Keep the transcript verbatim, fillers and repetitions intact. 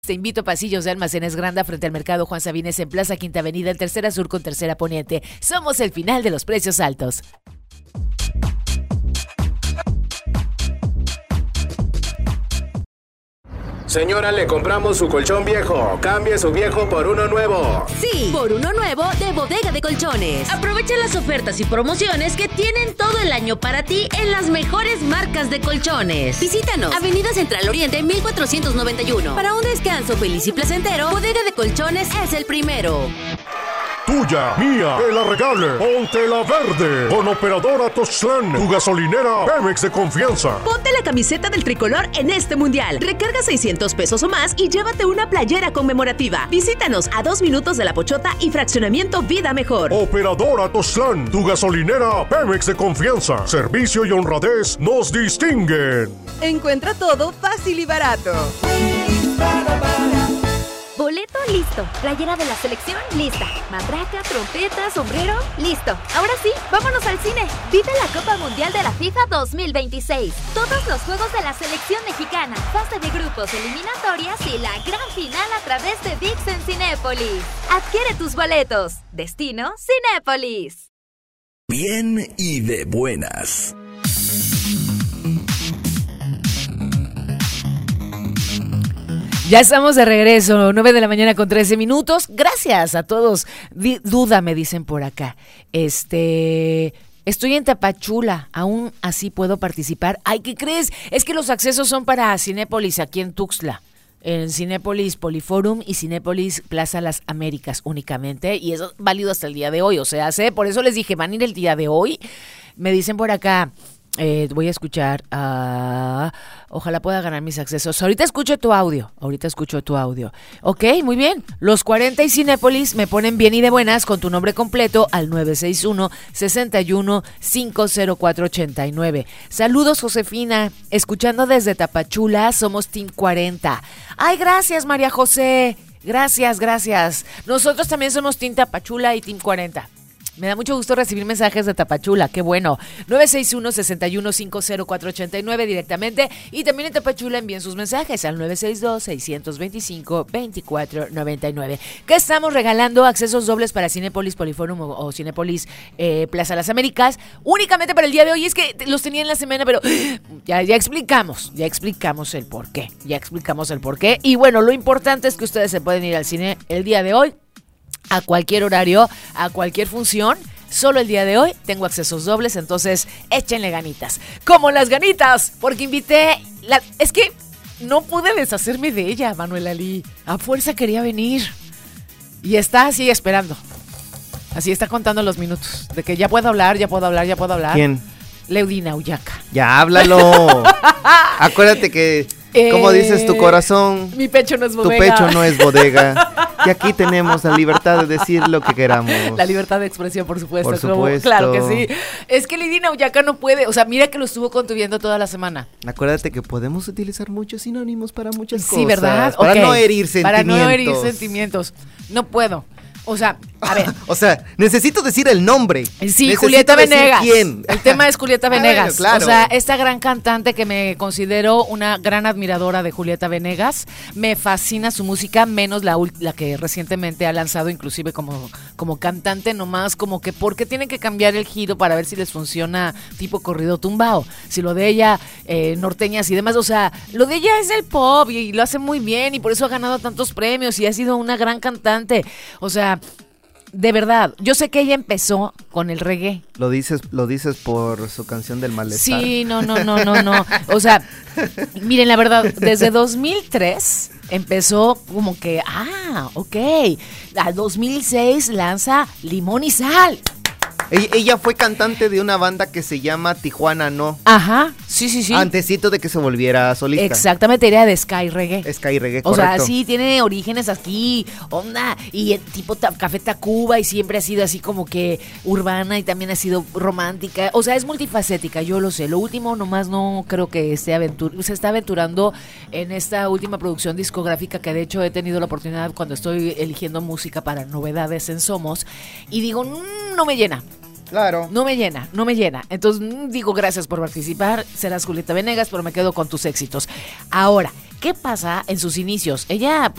Te invito a Pasillos de Almacenes Granda frente al Mercado Juan Sabines en Plaza Quinta Avenida, el Tercera Sur con Tercera Poniente. Somos el final de los precios altos. Señora, le compramos su colchón viejo. Cambie su viejo por uno nuevo. Sí, por uno nuevo de Bodega de Colchones. Aprovecha las ofertas y promociones que tienen todo el año para ti en las mejores marcas de colchones. Visítanos, Avenida Central Oriente mil cuatrocientos noventa y uno. Para un descanso feliz y placentero, Bodega de Colchones es el primero. Tuya, mía, que la regale, ponte la verde. Con Operadora Toztlán, tu gasolinera Pemex de confianza. Ponte la camiseta del tricolor en este mundial. Recarga seiscientos pesos o más y llévate una playera conmemorativa. Visítanos a dos minutos de La Pochota y Fraccionamiento Vida Mejor. Operadora Toztlán, tu gasolinera Pemex de confianza. Servicio y honradez nos distinguen. Encuentra todo fácil y barato. Boleto listo, playera de la selección lista, matraca, trompeta, sombrero, listo. Ahora sí, vámonos al cine. Vive la Copa Mundial de la FIFA dos mil veintiséis. Todos los juegos de la selección mexicana, fase de grupos, eliminatorias y la gran final a través de ViX en Cinépolis. Adquiere tus boletos. Destino Cinépolis. Bien y de buenas. Ya estamos de regreso, nueve de la mañana con trece minutos. Gracias a todos. D- duda, me dicen por acá. Este... Estoy en Tapachula, aún así puedo participar. Ay, ¿qué crees? Es que los accesos son para Cinépolis aquí en Tuxtla. En Cinépolis Poliforum y Cinépolis Plaza Las Américas únicamente. Y eso es válido hasta el día de hoy. O sea, sé, por eso les dije, van a ir el día de hoy. Me dicen por acá... Eh, voy a escuchar, uh, ojalá pueda ganar mis accesos. Ahorita escucho tu audio, ahorita escucho tu audio. Ok, muy bien. Los cuarenta y Cinépolis me ponen bien y de buenas con tu nombre completo al nueve seis uno, seis uno, cinco cero cuatro ocho nueve. Saludos, Josefina, escuchando desde Tapachula, somos Team cuarenta. Ay, gracias, María José. Gracias, gracias. Nosotros también somos Team Tapachula y Team cuarenta. Me da mucho gusto recibir mensajes de Tapachula, qué bueno. nueve seis uno, seis uno, cinco cero cuatro ocho nueve directamente. Y también en Tapachula envíen sus mensajes al nueve seis dos, seis dos cinco, dos cuatro nueve nueve. Que estamos regalando accesos dobles para Cinépolis Poliforum o, o Cinépolis eh, Plaza Las Américas. Únicamente para el día de hoy. Es que los tenía en la semana, pero ya, ya explicamos, ya explicamos el porqué. Ya explicamos el porqué. Y bueno, lo importante es que ustedes se pueden ir al cine el día de hoy. A cualquier horario, a cualquier función, solo el día de hoy tengo accesos dobles, entonces échenle ganitas. Como las ganitas, porque invité, la, es que no pude deshacerme de ella, Manuela Lee. A fuerza quería venir. Y está así esperando. Así está contando los minutos. De que ya puedo hablar, ya puedo hablar, ya puedo hablar. ¿Quién? Leudina Uyaca. Ya, háblalo. Acuérdate que, eh, como dices, tu corazón... Mi pecho no es bodega. Tu pecho no es bodega. Y aquí tenemos la libertad de decir lo que queramos. La libertad de expresión, por supuesto. Por supuesto. Claro que sí. Es que Leudina Uyaca no puede. O sea, mira que lo estuvo contuviendo toda la semana. Acuérdate que podemos utilizar muchos sinónimos para muchas cosas. Sí, ¿verdad? Para okay. no herir sentimientos. Para no herir sentimientos. No puedo. O sea, a ver. O sea, necesito decir el nombre. Sí, necesito Julieta Venegas. ¿Quién? El tema es Julieta Venegas. Ah, claro. O sea, esta gran cantante que me considero una gran admiradora de Julieta Venegas. Me fascina su música, menos la, la que recientemente ha lanzado, inclusive como, como cantante, nomás como que ¿por qué tienen que cambiar el giro para ver si les funciona tipo corrido tumbao? Si lo de ella, eh, norteñas y demás. O sea, lo de ella es el pop y, y lo hace muy bien y por eso ha ganado tantos premios y ha sido una gran cantante. O sea, de verdad, yo sé que ella empezó con el reggae. Lo dices, lo dices por su canción del malestar. Sí, no, no, no, no, no. O sea, miren, la verdad, desde dos mil tres empezó como que, ah, ok. Al dos mil seis lanza Limón y Sal. Ella fue cantante de una banda que se llama Tijuana No. Ajá, sí, sí, sí. Antesito de que se volviera solista. Exactamente, era de Sky Reggae. Sky Reggae, o correcto. O sea, sí, tiene orígenes aquí, onda, y tipo ta- Café Tacuba, y siempre ha sido así como que urbana y también ha sido romántica. O sea, es multifacética, yo lo sé. Lo último nomás no creo que esté aventur- se está aventurando en esta última producción discográfica que de hecho he tenido la oportunidad cuando estoy eligiendo música para novedades en Somos, y digo, mmm, no me llena. Claro. No me llena, no me llena. Entonces digo gracias por participar, serás Julieta Venegas, pero me quedo con tus éxitos. Ahora, ¿Qué pasa en sus inicios? Ella